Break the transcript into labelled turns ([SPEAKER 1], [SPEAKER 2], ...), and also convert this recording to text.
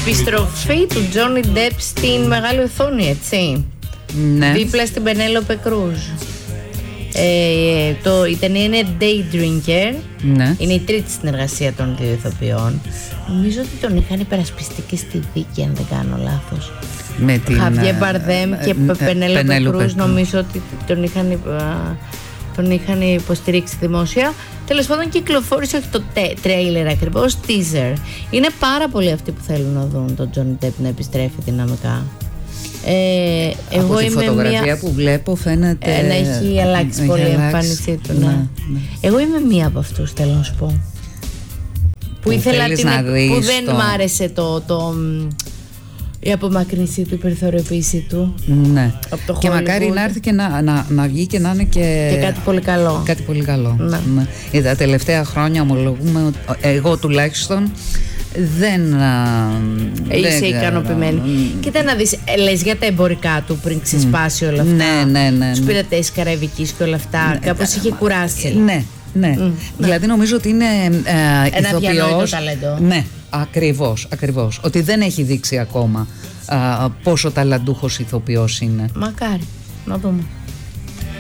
[SPEAKER 1] επιστροφή του Johnny Depp στην μεγάλη οθόνη, έτσι.
[SPEAKER 2] Ναι.
[SPEAKER 1] Δίπλα στην Πενέλοπε Κρούζ. Η ταινία είναι Daydrinker.
[SPEAKER 2] Ναι.
[SPEAKER 1] Είναι η τρίτη συνεργασία των δύο ηθοποιών. Νομίζω ότι τον είχαν υπερασπιστεί και στη δίκη, αν δεν κάνω λάθος.
[SPEAKER 2] Με την
[SPEAKER 1] Χαβιέ Μπαρδέμ και Πενέλοπε Κρούζ. Νομίζω ότι τον είχαν υποστηρίξει δημόσια. Τέλος πάντων, κυκλοφόρησε όχι το τρέιλερ ακριβώς, teaser. Είναι πάρα πολλοί αυτοί που θέλουν να δουν τον Johnny Depp να επιστρέφει δυναμικά.
[SPEAKER 2] Από τη φωτογραφία που βλέπω φαίνεται
[SPEAKER 1] να έχει αλλάξει πολύ η εμφάνισή του. Ναι. Εγώ είμαι μία από αυτούς, θέλω να σου πω, που ήθελα που δεν μ' άρεσε η απομακρύνσή του, η περιθωριοποίησή του.
[SPEAKER 2] Ναι.
[SPEAKER 1] Από το
[SPEAKER 2] και μακάρι να έρθει και να βγει και να είναι και
[SPEAKER 1] κάτι πολύ καλό.
[SPEAKER 2] Κάτι πολύ καλό.
[SPEAKER 1] Ναι.
[SPEAKER 2] Τα τελευταία χρόνια ομολογούμε, εγώ τουλάχιστον δεν
[SPEAKER 1] είσαι ικανοποιημένη. Κοίτα να δεις, λες για τα εμπορικά του πριν ξεσπάσει όλα αυτά.
[SPEAKER 2] Ναι.
[SPEAKER 1] Τους πειρατές Καραϊβικής και όλα αυτά. Κάπως είχε κουράσει.
[SPEAKER 2] Ναι. Δηλαδή νομίζω ότι είναι
[SPEAKER 1] ένα αδιανόητο ταλέντο.
[SPEAKER 2] Ναι, ακριβώς. Ότι δεν έχει δείξει ακόμα πόσο ταλαντούχος ηθοποιός είναι.
[SPEAKER 1] Μακάρι, να δούμε.